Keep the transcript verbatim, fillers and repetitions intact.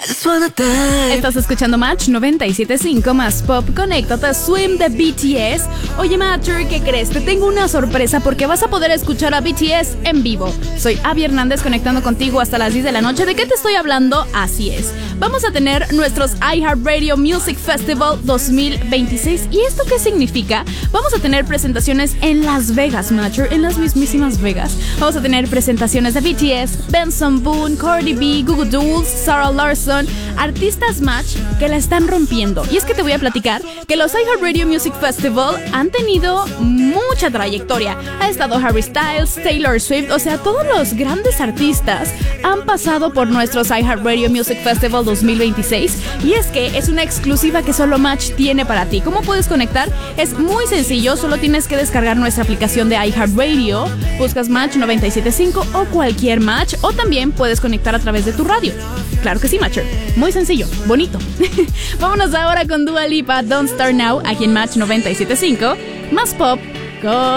just wanna die. Estás escuchando Match noventa y siete punto cinco más Pop. Conéctate, Swim de B T S. Oye, Matcher, ¿qué crees? Te tengo una sorpresa porque vas a poder escuchar a B T S en vivo. Soy Abby Hernández conectando contigo hasta las diez de la noche. ¿De qué te estoy hablando? Así es. Vamos a tener nuestros iHeartRadio Music Festival dos mil veintiséis. ¿Y esto qué significa? Vamos a tener presentaciones en Las Vegas, Matcher, en las mismísimas Vegas. Vamos a tener presentaciones de B T S, Benson Boone, Cardi B, Goo Goo Dolls, Sarah Larson, artistas Match que la están rompiendo. Y es que te voy a platicar que los iHeartRadio Music Festival han tenido mucha trayectoria. Ha estado Harry Styles, Taylor Swift, o sea, todos los grandes artistas han pasado por nuestros iHeartRadio Music Festival dos mil veintiséis. Y es que es una exclusiva que solo Match tiene para ti. ¿Cómo puedes conectar? Es muy sencillo, solo tienes que descargar nuestra aplicación de iHeartRadio, buscas Match noventa y siete punto cinco o cualquier Match, o también puedes conectar a través de tu radio. Claro que sí, Matcher. Muy sencillo, bonito. Vámonos ahora con Dua Lipa, Don't Start Now, aquí en Match noventa y siete punto cinco, más Pop con